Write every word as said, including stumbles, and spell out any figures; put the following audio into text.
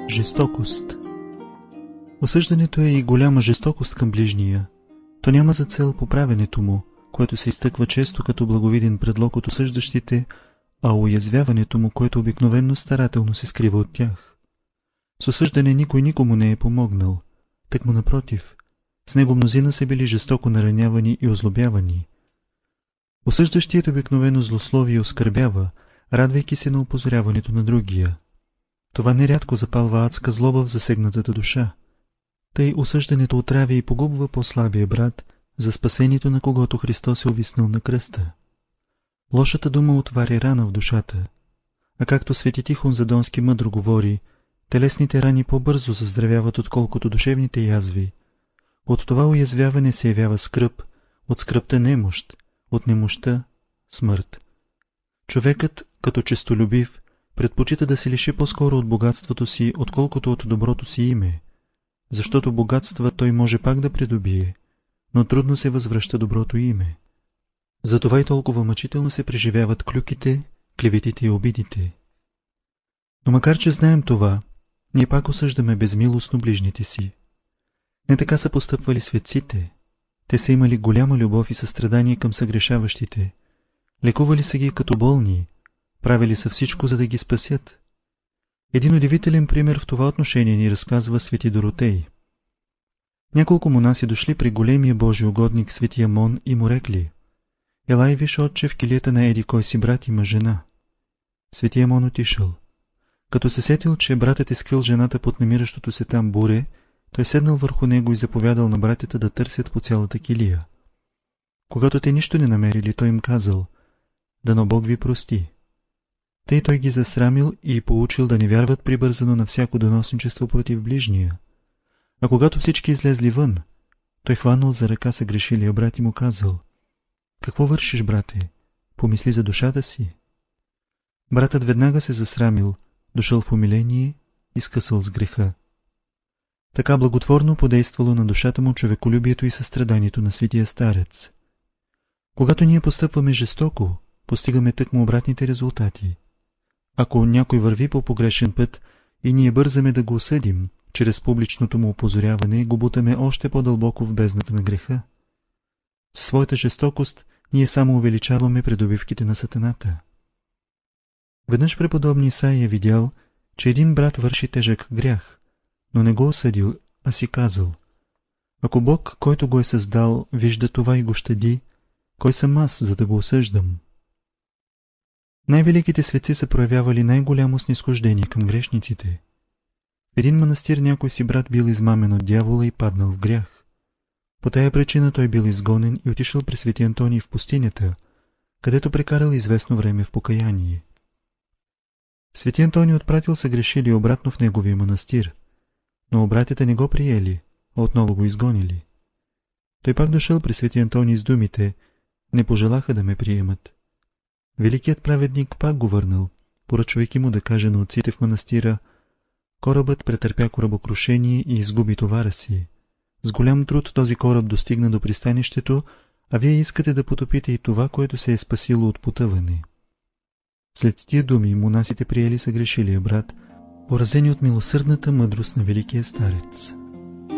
Жестокост. Осъждането е и голяма жестокост към ближния. То няма за цел поправенето му, което се изтъква често като благовиден предлог от осъждащите, а уязвяването му, което обикновенно старателно се скрива от тях. С осъждане никой никому не е помогнал, тъкмо напротив, с него мнозина са били жестоко наранявани и озлобявани. Осъждащият обикновено злослови и оскърбява, радвайки се на опозоряването на другия. Това нерядко запалва адска злоба в засегнатата душа. Тъй осъждането отравя и погубва по-слабия брат, за спасението на когото Христос е увиснал на кръста. Лошата дума отваря рана в душата, а както свети Тихон Задонски мъдро говори, телесните рани по-бързо заздравяват, отколкото душевните язви. От това уязвяване се явява скръб, от скръбта немощ, от немощта смърт. Човекът, като честолюбив, предпочита да се лиши по-скоро от богатството си, отколкото от доброто си име, защото богатства той може пак да придобие, но трудно се възвръща доброто име. Затова и толкова мъчително се преживяват клюките, клеветите и обидите. Но макар че знаем това, ние пак осъждаме безмилостно ближните си. Не така са постъпвали светците. Те са имали голяма любов и състрадание към съгрешаващите. Лекували са ги като болни, правили са всичко, за да ги спасят. Един удивителен пример в това отношение ни разказва свети Доротей. Няколко монаси дошли при големия Божи угодник светия Мон и му рекли: елай виж, отче, в килията на еди кой си брат има жена. Светия Мон отишъл. Като се сетил, че братът е скрил жената под намиращото се там буре, той седнал върху него и заповядал на братята да търсят по цялата килия. Когато те нищо не намерили, той им казал: дано Бог ви прости. Тъй той ги засрамил и поучил да не вярват прибързано на всяко доносничество против ближния. А когато всички излезли вън, той хванал за ръка съгрешилия брат и му казал: какво вършиш, брате? Помисли за душата си. Братът веднага се засрамил, дошъл в умиление и скъсал с греха. Така благотворно подействало на душата му човеколюбието и състраданието на светия старец. Когато ние постъпваме жестоко, постигаме тъкмо обратните резултати. Ако някой върви по погрешен път и ние бързаме да го осъдим, чрез публичното му опозоряване го бутаме още по-дълбоко в бездната на греха. Със своята жестокост ние само увеличаваме придобивките на сатаната. Веднъж преподобни Исаия е видял, че един брат върши тежък грях, но не го осъдил, а си казал: ако Бог, който го е създал, вижда това и го щади, кой съм аз, за да го осъждам? Най-великите светци са проявявали най-голямо снизхождение към грешниците. В един манастир някой си брат бил измамен от дявола и паднал в грях. По тая причина той бил изгонен и отишъл при свети Антоний в пустинята, където прекарал известно време в покаяние. Свети Антоний отпратил съгрешили обратно в неговия манастир, но братята не го приели, а отново го изгонили. Той пак дошъл при свети Антоний с думите: не пожелаха да ме приемат. Великият праведник пак го върнал, поръчвайки му да каже на отците в манастира: корабът претърпя корабокрушение и изгуби товара си. С голям труд този кораб достигна до пристанището, а вие искате да потопите и това, което се е спасило от потъване. След тия думи монасите приели съгрешилия брат, поразени от милосърдната мъдрост на великия старец.